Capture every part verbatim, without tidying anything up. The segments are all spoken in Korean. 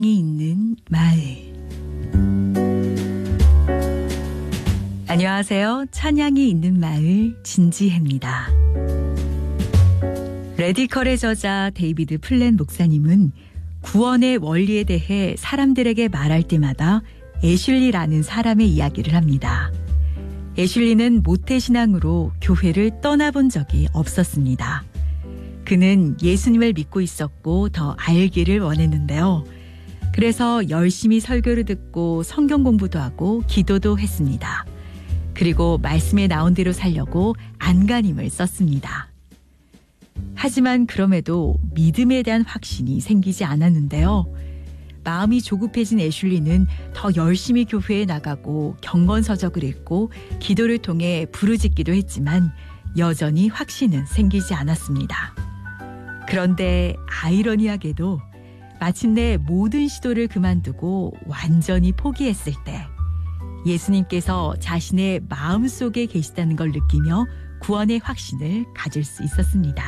있는 마을. 안녕하세요. 찬양이 있는 마을 진지혜입니다. 레디컬의 저자 데이비드 플랜 목사님은 구원의 원리에 대해 사람들에게 말할 때마다 애슐리라는 사람의 이야기를 합니다. 애슐리는 모태신앙으로 교회를 떠나본 적이 없었습니다. 그는 예수님을 믿고 있었고 더 알기를 원했는데요. 그래서 열심히 설교를 듣고 성경 공부도 하고 기도도 했습니다. 그리고 말씀에 나온 대로 살려고 안간힘을 썼습니다. 하지만 그럼에도 믿음에 대한 확신이 생기지 않았는데요. 마음이 조급해진 애슐리는 더 열심히 교회에 나가고 경건서적을 읽고 기도를 통해 부르짖기도 했지만 여전히 확신은 생기지 않았습니다. 그런데 아이러니하게도 마침내 모든 시도를 그만두고 완전히 포기했을 때 예수님께서 자신의 마음속에 계시다는 걸 느끼며 구원의 확신을 가질 수 있었습니다.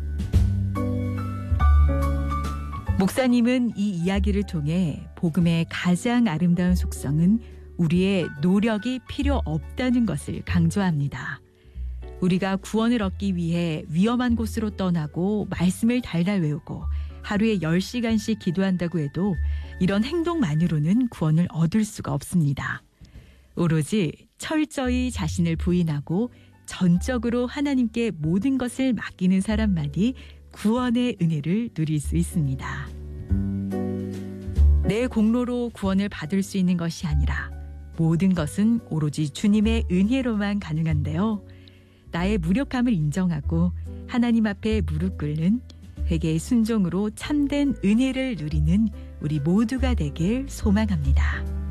목사님은 이 이야기를 통해 복음의 가장 아름다운 속성은 우리의 노력이 필요 없다는 것을 강조합니다. 우리가 구원을 얻기 위해 위험한 곳으로 떠나고 말씀을 달달 외우고 하루에 열 시간씩 기도한다고 해도 이런 행동만으로는 구원을 얻을 수가 없습니다. 오로지 철저히 자신을 부인하고 전적으로 하나님께 모든 것을 맡기는 사람만이 구원의 은혜를 누릴 수 있습니다. 내 공로로 구원을 받을 수 있는 것이 아니라 모든 것은 오로지 주님의 은혜로만 가능한데요. 나의 무력함을 인정하고 하나님 앞에 무릎 꿇는 회개의 순종으로 참된 은혜를 누리는 우리 모두가 되길 소망합니다.